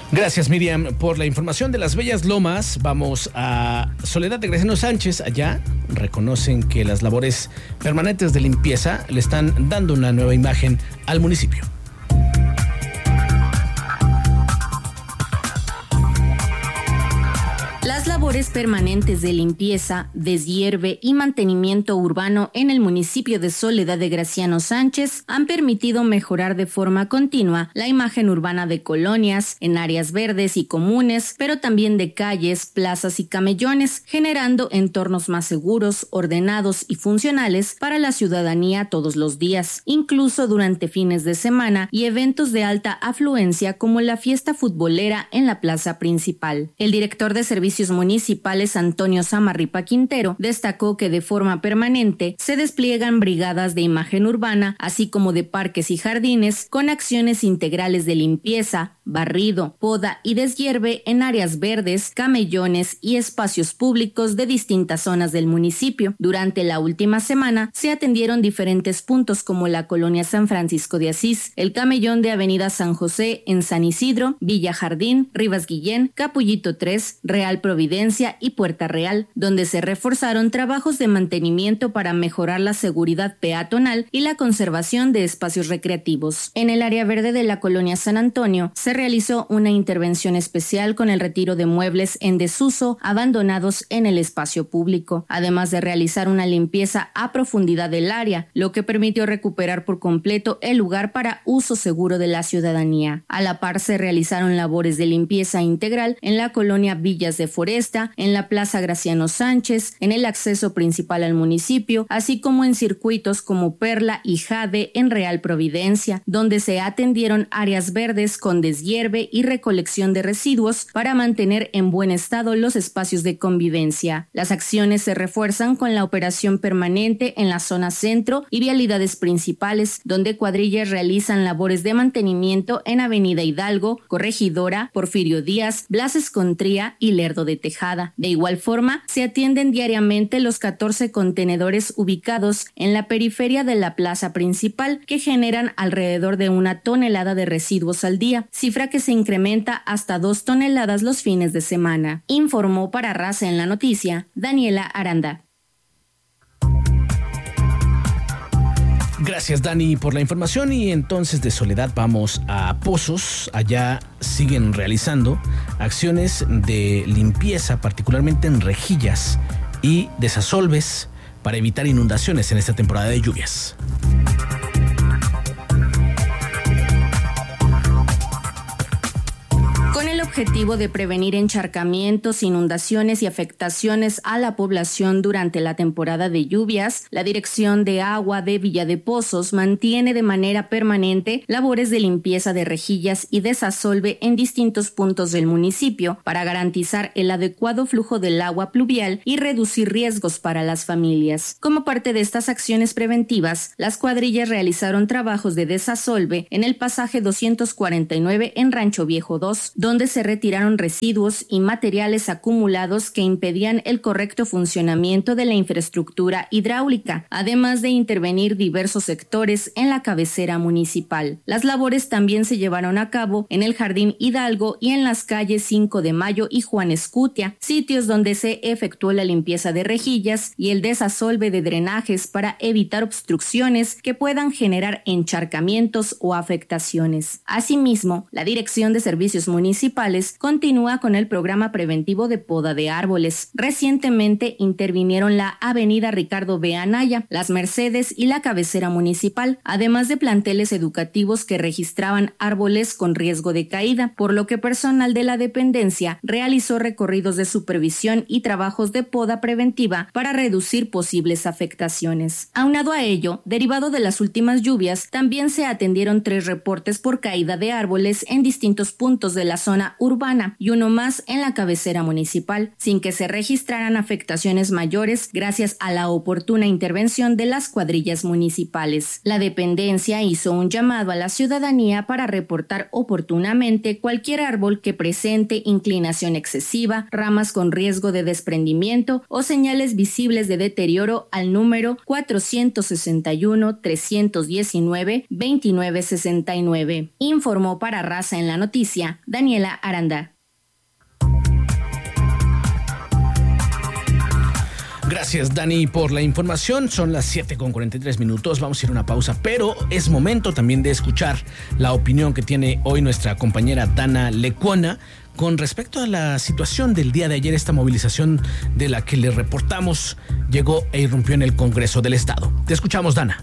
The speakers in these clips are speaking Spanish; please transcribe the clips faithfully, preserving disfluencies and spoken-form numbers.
Gracias, Miriam, por la información de las Bellas Lomas. Vamos a Soledad de Graciano Sánchez. Allá reconocen que las labores permanentes de limpieza le están dando una nueva imagen al municipio. Las labores permanentes de limpieza, deshierve y mantenimiento urbano en el municipio de Soledad de Graciano Sánchez han permitido mejorar de forma continua la imagen urbana de colonias, en áreas verdes y comunes, pero también de calles, plazas y camellones, generando entornos más seguros, ordenados y funcionales para la ciudadanía todos los días, incluso durante fines de semana y eventos de alta afluencia como la fiesta futbolera en la plaza principal. El director de Servicios Municipales Antonio Samarripa Quintero destacó que de forma permanente se despliegan brigadas de imagen urbana, así como de parques y jardines, con acciones integrales de limpieza, barrido, poda y deshierve en áreas verdes, camellones y espacios públicos de distintas zonas del municipio. Durante la última semana se atendieron diferentes puntos como la colonia San Francisco de Asís, el camellón de Avenida San José en San Isidro, Villa Jardín, Rivas Guillén, Capullito tres, Real Providencia y Puerta Real, donde se reforzaron trabajos de mantenimiento para mejorar la seguridad peatonal y la conservación de espacios recreativos. En el área verde de la colonia San Antonio se realizó una intervención especial con el retiro de muebles en desuso abandonados en el espacio público, además de realizar una limpieza a profundidad del área, lo que permitió recuperar por completo el lugar para uso seguro de la ciudadanía. A la par se realizaron labores de limpieza integral en la colonia Villas de Foresta, en la Plaza Graciano Sánchez, en el acceso principal al municipio, así como en circuitos como Perla y Jade en Real Providencia, donde se atendieron áreas verdes con deshierve y recolección de residuos para mantener en buen estado los espacios de convivencia. Las acciones se refuerzan con la operación permanente en la zona centro y vialidades principales, donde cuadrillas realizan labores de mantenimiento en Avenida Hidalgo, Corregidora, Porfirio Díaz, Blas Escontría y Lerdo de Tejada. De igual forma, se atienden diariamente los catorce contenedores ubicados en la periferia de la plaza principal, que generan alrededor de una tonelada de residuos al día, cifra que se incrementa hasta dos toneladas los fines de semana. Informó para Raza en la Noticia, Daniela Aranda. Gracias, Dani, por la información. Y entonces de Soledad vamos a Pozos. Allá siguen realizando acciones de limpieza, particularmente en rejillas y desasolves, para evitar inundaciones en esta temporada de lluvias. Con el objetivo de prevenir encharcamientos, inundaciones y afectaciones a la población durante la temporada de lluvias, la Dirección de Agua de Villa de Pozos mantiene de manera permanente labores de limpieza de rejillas y desasolve en distintos puntos del municipio para garantizar el adecuado flujo del agua pluvial y reducir riesgos para las familias. Como parte de estas acciones preventivas, las cuadrillas realizaron trabajos de desasolve en el pasaje doscientos cuarenta y nueve en Rancho Viejo dos, donde se retiraron residuos y materiales acumulados que impedían el correcto funcionamiento de la infraestructura hidráulica, además de intervenir diversos sectores en la cabecera municipal. Las labores también se llevaron a cabo en el Jardín Hidalgo y en las calles cinco de Mayo y Juan Escutia, sitios donde se efectuó la limpieza de rejillas y el desasolve de drenajes para evitar obstrucciones que puedan generar encharcamientos o afectaciones. Asimismo, la Dirección de Servicios Municipales continúa con el programa preventivo de poda de árboles. Recientemente intervinieron la Avenida Ricardo B. Anaya, Las Mercedes y la cabecera municipal, además de planteles educativos que registraban árboles con riesgo de caída, por lo que personal de la dependencia realizó recorridos de supervisión y trabajos de poda preventiva para reducir posibles afectaciones. Aunado a ello, derivado de las últimas lluvias, también se atendieron tres reportes por caída de árboles en distintos puntos de la zona urbana y uno más en la cabecera municipal, sin que se registraran afectaciones mayores gracias a la oportuna intervención de las cuadrillas municipales. La dependencia hizo un llamado a la ciudadanía para reportar oportunamente cualquier árbol que presente inclinación excesiva, ramas con riesgo de desprendimiento o señales visibles de deterioro al número cuatrocientos sesenta y uno, trescientos diecinueve, veintinueve sesenta y nueve. Informó para Raza en la Noticia, Daniela Aranda. Gracias, Dani, por la información. Son las siete con cuarenta y tres minutos. Vamos a ir a una pausa, pero es momento también de escuchar la opinión que tiene hoy nuestra compañera Dana Lecuona con respecto a la situación del día de ayer. Esta movilización de la que le reportamos llegó e irrumpió en el Congreso del Estado. Te escuchamos, Dana.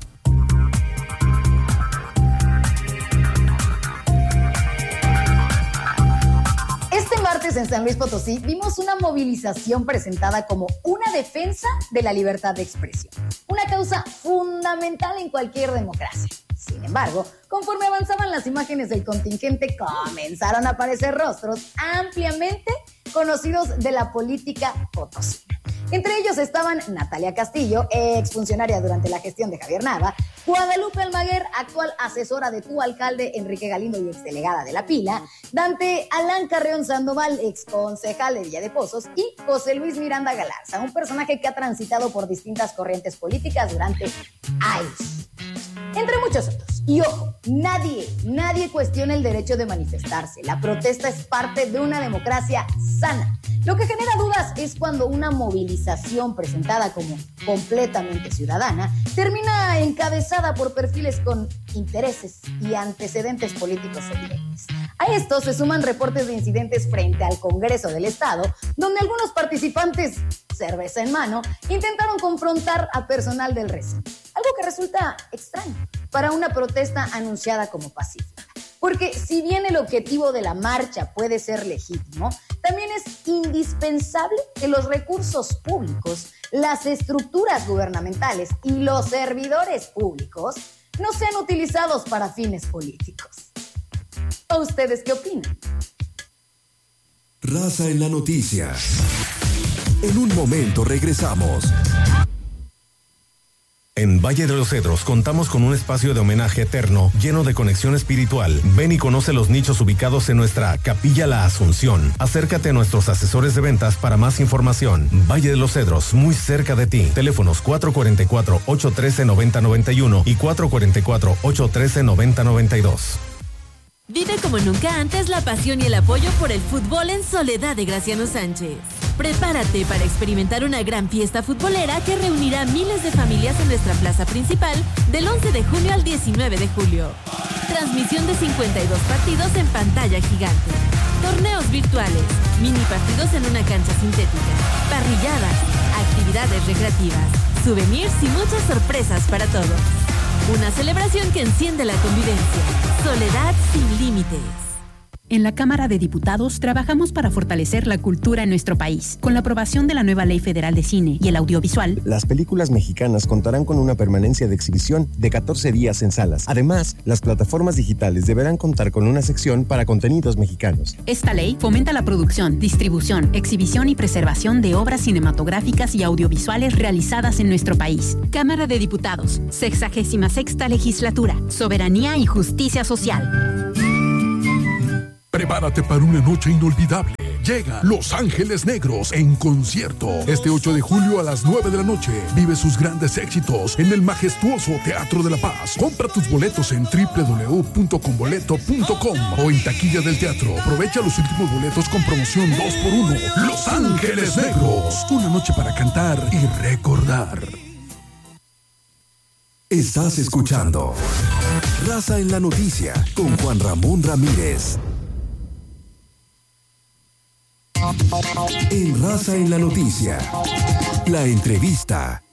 En San Luis Potosí vimos una movilización presentada como una defensa de la libertad de expresión, una causa fundamental en cualquier democracia. Sin embargo, conforme avanzaban las imágenes del contingente, comenzaron a aparecer rostros ampliamente conocidos de la política potosina. Entre ellos estaban Natalia Castillo, exfuncionaria durante la gestión de Javier Nava, Guadalupe Almaguer, actual asesora de tu alcalde Enrique Galindo y exdelegada de La Pila, Dante Alán Carreón Sandoval, exconcejal de Villa de Pozos, y José Luis Miranda Galarza, un personaje que ha transitado por distintas corrientes políticas durante años, entre muchos otros. Y ojo, nadie, nadie cuestiona el derecho de manifestarse. La protesta es parte de una democracia sana. Lo que genera dudas es cuando una movilización presentada como completamente ciudadana termina encabezada por perfiles con intereses y antecedentes políticos evidentes. A esto se suman reportes de incidentes frente al Congreso del Estado, donde algunos participantes, cerveza en mano, intentaron confrontar a personal del recinto. Algo que resulta extraño para una protesta anunciada como pacífica. Porque si bien el objetivo de la marcha puede ser legítimo, también es indispensable que los recursos públicos, las estructuras gubernamentales y los servidores públicos no sean utilizados para fines políticos. ¿O ustedes qué opinan? Raza en la noticia. En un momento regresamos. En Valle de los Cedros contamos con un espacio de homenaje eterno lleno de conexión espiritual. Ven y conoce los nichos ubicados en nuestra Capilla La Asunción. Acércate a nuestros asesores de ventas para más información. Valle de los Cedros, muy cerca de ti. Teléfonos cuatro cuatro cuatro, ocho uno tres, nueve cero nueve uno y cuatro cuatro cuatro, ocho uno tres, nueve cero nueve dos. Vive como nunca antes la pasión y el apoyo por el fútbol en Soledad de Graciano Sánchez. Prepárate para experimentar una gran fiesta futbolera que reunirá miles de familias en nuestra plaza principal del once de junio al diecinueve de julio. Transmisión de cincuenta y dos partidos en pantalla gigante. Torneos virtuales, mini partidos en una cancha sintética, parrilladas, actividades recreativas, souvenirs y muchas sorpresas para todos. Una celebración que enciende la convivencia. Soledad sin límites. En la Cámara de Diputados trabajamos para fortalecer la cultura en nuestro país. Con la aprobación de la nueva Ley Federal de Cine y el Audiovisual, las películas mexicanas contarán con una permanencia de exhibición de catorce días en salas. Además, las plataformas digitales deberán contar con una sección para contenidos mexicanos. Esta ley fomenta la producción, distribución, exhibición y preservación de obras cinematográficas y audiovisuales realizadas en nuestro país. Cámara de Diputados, sexagésima sexta legislatura, soberanía y justicia social. Prepárate para una noche inolvidable. Llega Los Ángeles Negros en concierto. Este ocho de julio a las nueve de la noche. Vive sus grandes éxitos en el majestuoso Teatro de la Paz. Compra tus boletos en doble u doble u doble u punto comboleto punto com o en taquilla del teatro. Aprovecha los últimos boletos con promoción dos por uno. Los Ángeles Negros. Una noche para cantar y recordar. Estás escuchando Raza en la Noticia con Juan Ramón Ramírez. En Raza en la Noticia, la entrevista.